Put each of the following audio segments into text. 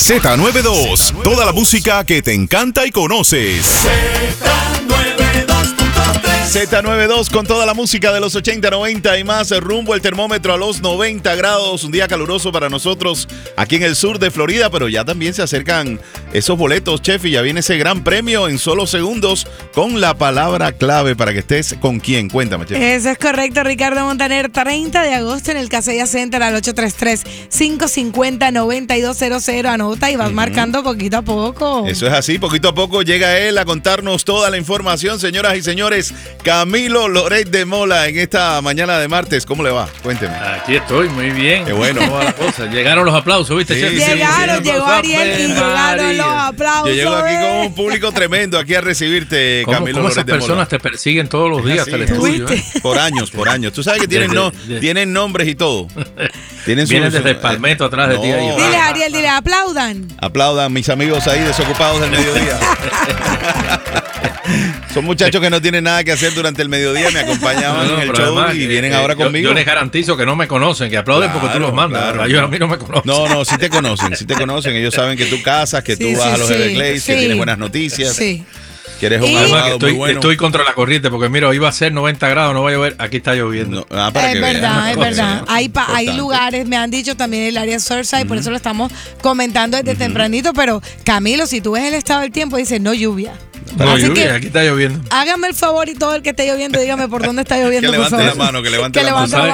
Z92, toda la música que te encanta y conoces. Z92 con toda la música de los 80, 90 y más, rumbo el termómetro a los 90 grados, un día caluroso para nosotros aquí en el sur de Florida, pero ya también se acercan esos boletos, chef, y ya viene ese gran premio en solo segundos con la palabra clave para que estés con quién. Cuéntame, chef. Eso es correcto, Ricardo Montaner, 30 de agosto en el Casella Center al 833-550-9200, anota y vas marcando poquito a poco. Eso es así, poquito a poco llega él a contarnos toda la información, señoras y señores. Camilo Loret de Mola en esta mañana de martes. ¿Cómo le va? Cuénteme. Aquí estoy, muy bien. Qué bueno. ¿Cómo va la cosa? Llegaron los aplausos, ¿viste? Sí, Chef? Llegaron, llegó Ariel y llegaron los aplausos. Yo llego aquí con un público tremendo aquí a recibirte, Camilo ¿Cómo Loret esas de Mola. personas te persiguen todos los días hasta el estudio? Por años. Tú sabes que tienen nombres y todo. Vienen desde el Palmetto atrás de ti. Ahí. Dile, Ariel, dile, aplaudan. Aplaudan mis amigos ahí desocupados del mediodía. Son muchachos que no tienen nada que hacer durante el mediodía, me acompañaban en el show y vienen ahora conmigo. Yo les garantizo que no me conocen, que aplauden porque tú los mandas. Claro. A mí no me conocen. No, sí te conocen. Ellos saben que tú casas, que tú vas a los Everglades, que tienes buenas noticias. Sí. Que eres un abogado muy bueno. Estoy contra la corriente porque mira, iba a ser 90 grados, no va a llover, aquí está lloviendo. Es verdad. Hay lugares, me han dicho también el área Surfside, por eso lo estamos comentando desde tempranito, pero Camilo, si tú ves el estado del tiempo, dice no lluvia. No, lluvia, aquí está lloviendo. Hágame el favor y todo el que esté lloviendo, dígame por dónde está lloviendo. Que levante la mano, que levante la mano.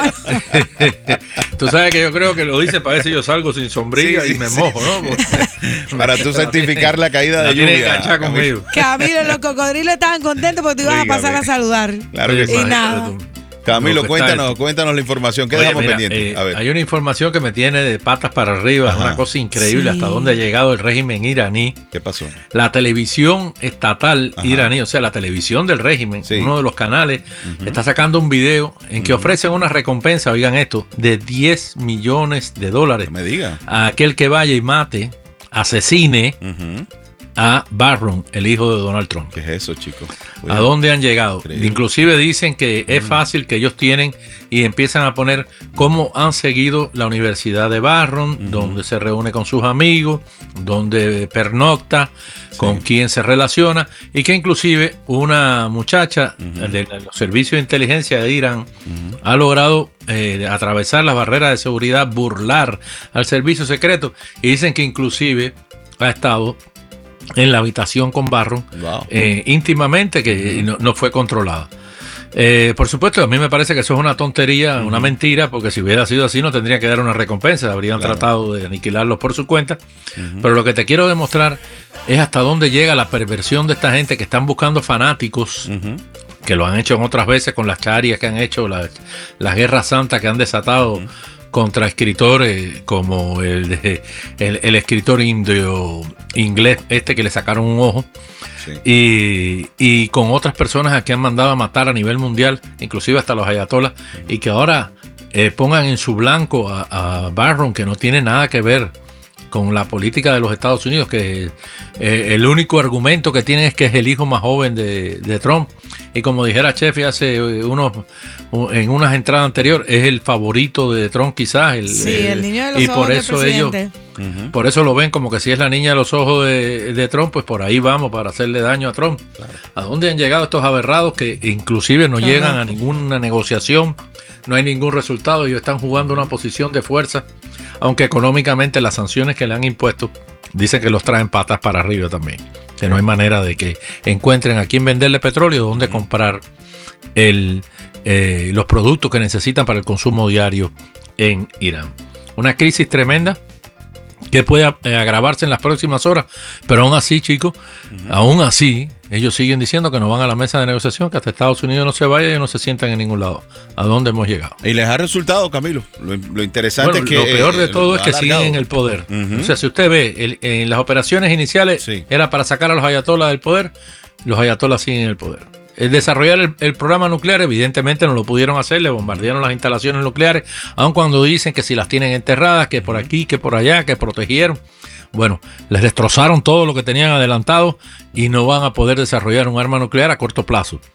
Tú sabes que yo creo que lo dice, para ver si yo salgo sin sombrilla y me mojo, ¿no? Para tú certificar la caída de lluvia. Conmigo. Camilo, los cocodrilos estaban contentos porque tú ibas a pasar a saludar. Claro que sí. Y nada. Camilo, cuéntanos la información. ¿Qué dejamos pendiente? A ver. Hay una información que me tiene de patas para arriba. Es una cosa increíble hasta dónde ha llegado el régimen iraní. ¿Qué pasó? La televisión estatal iraní, o sea, la televisión del régimen, uno de los canales, está sacando un video en que ofrecen una recompensa, oigan esto, de $10 millones. Me diga. A aquel que vaya y mate, asesine a Barron, el hijo de Donald Trump. ¿Qué es eso, chicos? ¿A dónde han llegado? Increíble. Inclusive dicen que es fácil que ellos tienen y empiezan a poner cómo han seguido la Universidad de Barron, donde se reúne con sus amigos, donde pernocta, con quién se relaciona, y que inclusive una muchacha de los servicios de inteligencia de Irán ha logrado atravesar las barreras de seguridad, burlar al servicio secreto, y dicen que inclusive ha estado en la habitación con Barron, íntimamente, que no fue controlada. Por supuesto, a mí me parece que eso es una tontería, una mentira, porque si hubiera sido así no tendrían que dar una recompensa, habrían tratado de aniquilarlos por su cuenta. Pero lo que te quiero demostrar es hasta dónde llega la perversión de esta gente que están buscando fanáticos, que lo han hecho en otras veces con las charias que han hecho, las guerras santas que han desatado contra escritores como el escritor inglés que le sacaron un ojo, y con otras personas a que han mandado a matar a nivel mundial, inclusive hasta los ayatolás, y que ahora pongan en su blanco a Barron, que no tiene nada que ver con la política de los Estados Unidos, que el único argumento que tienen es que es el hijo más joven de Trump, y como dijera Chefi en unas entradas anteriores, es el favorito de Trump quizás, el niño de los y ojos por del eso presidente. ellos por eso lo ven como que si es la niña de los ojos de Trump, pues por ahí vamos para hacerle daño a Trump. ¿A dónde han llegado estos aberrados que inclusive no llegan a ninguna negociación? No hay ningún resultado, ellos están jugando una posición de fuerza, aunque económicamente las sanciones que le han impuesto dicen que los traen patas para arriba también, que no hay manera de que encuentren a quién venderle petróleo, dónde comprar los productos que necesitan para el consumo diario en Irán. Una crisis tremenda que puede agravarse en las próximas horas, pero aún así, chicos, aún así, ellos siguen diciendo que no van a la mesa de negociación, que hasta Estados Unidos no se vaya y no se sientan en ningún lado. ¿A dónde hemos llegado? Y les ha resultado, Camilo. Lo interesante es que... Lo peor de todo es que siguen en el poder. O sea, si usted ve, en las operaciones iniciales era para sacar a los ayatolás del poder, los ayatolás siguen en el poder. El desarrollar el programa nuclear, evidentemente no lo pudieron hacer, le bombardearon las instalaciones nucleares, aun cuando dicen que si las tienen enterradas, que por aquí, que por allá, que protegieron. Bueno, les destrozaron todo lo que tenían adelantado y no van a poder desarrollar un arma nuclear a corto plazo.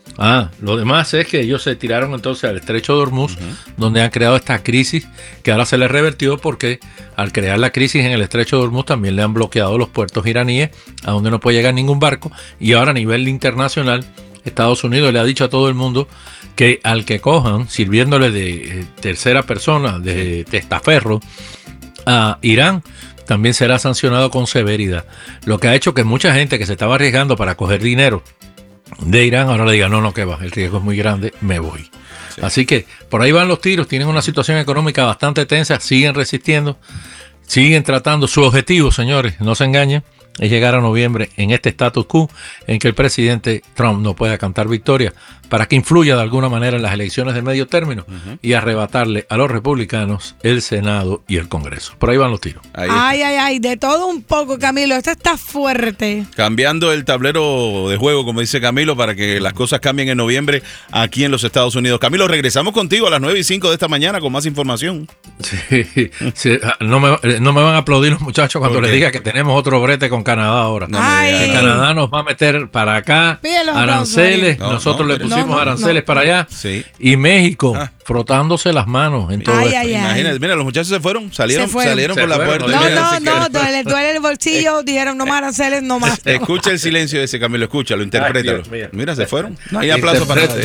Lo demás es que ellos se tiraron entonces al estrecho de Hormuz, donde han creado esta crisis que ahora se les revertió porque al crear la crisis en el estrecho de Hormuz también le han bloqueado los puertos iraníes a donde no puede llegar ningún barco, y ahora a nivel internacional Estados Unidos le ha dicho a todo el mundo que al que cojan sirviéndole de tercera persona, de testaferro a Irán, también será sancionado con severidad, lo que ha hecho que mucha gente que se estaba arriesgando para coger dinero de Irán ahora le diga, no, que va, el riesgo es muy grande, me voy. Sí. Así que por ahí van los tiros, tienen una situación económica bastante tensa, siguen resistiendo, siguen tratando. Su objetivo, señores, no se engañen, es llegar a noviembre en este status quo en que el presidente Trump no pueda cantar victoria, para que influya de alguna manera en las elecciones de medio término y arrebatarle a los republicanos el Senado y el Congreso. Por ahí van los tiros. Ay, de todo un poco, Camilo. Esto está fuerte. Cambiando el tablero de juego, como dice Camilo, para que las cosas cambien en noviembre aquí en los Estados Unidos. Camilo, regresamos contigo a las 9:05 de esta mañana con más información. Sí, no me van a aplaudir los muchachos cuando les diga que tenemos otro brete con Canadá ahora. Canadá nos va a meter para acá aranceles. Nosotros le pusimos aranceles para allá. Sí. Y México frotándose las manos en todo esto. Imagínate, mira, los muchachos salieron por la puerta. Duele el bolsillo, dijeron no más aranceles, no más. Escucha el silencio de ese, Camilo, escúchalo, interprétalo. Mira, se fueron. No hay aplauso para nadie.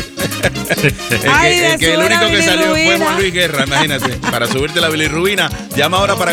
El único que salió fue Juan Luis Guerra, imagínate, para subirte la bilirrubina. Llama ahora para